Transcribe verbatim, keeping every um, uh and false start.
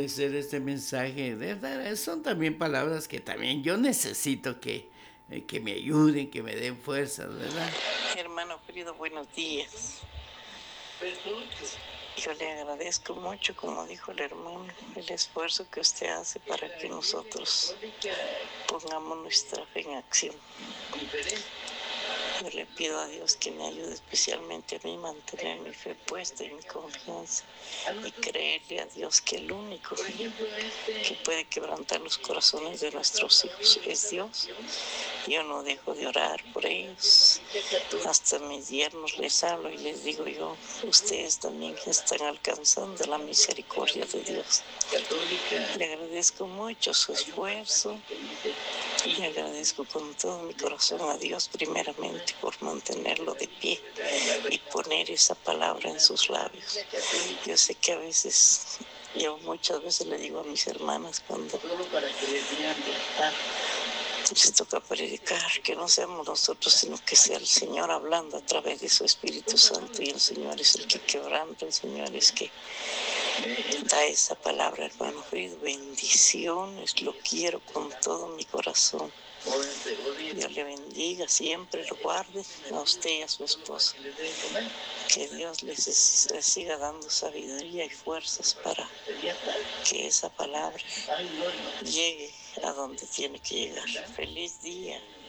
agradecer este mensaje. De verdad, son también palabras que también yo necesito que, eh, que me ayuden, que me den fuerzas, ¿verdad? Hermano querido, buenos días. Yo le agradezco mucho, como dijo el hermano, el esfuerzo que usted hace para que nosotros pongamos nuestra fe en acción. Yo le pido a Dios que me ayude especialmente a mí a mantener mi fe puesta y mi confianza y creerle a Dios que el único que puede quebrantar los corazones de nuestros hijos es Dios. Yo no dejo de orar por ellos. Hasta mis yernos les hablo y les digo yo, ustedes también están alcanzando la misericordia de Dios. Le agradezco mucho su esfuerzo. Le agradezco con todo mi corazón a Dios primeramente por mantenerlo de pie y poner esa palabra en sus labios. Yo sé que a veces, yo muchas veces le digo a mis hermanas cuando les toca predicar, que no seamos nosotros, sino que sea el Señor hablando a través de su Espíritu Santo, y el Señor es el que quebranta, el Señor es que da esa palabra, hermano querido. Bendiciones, lo quiero con todo mi corazón. Dios le bendiga, siempre lo guarde a usted y a su esposo. Que Dios les, les siga dando sabiduría y fuerzas para que esa palabra llegue a donde tiene que llegar. Feliz día.